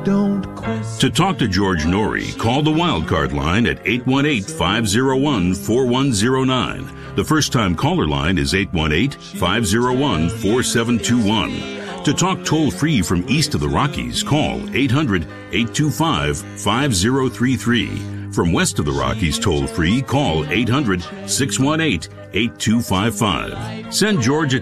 don't question. To talk to George Norrie, call the Wildcard line at 818-501-4109. The first-time caller line is 818-501-4721. To talk toll-free from east of the Rockies, call 800-825-5033. From west of the Rockies toll-free, call 800-618-8255. Send George a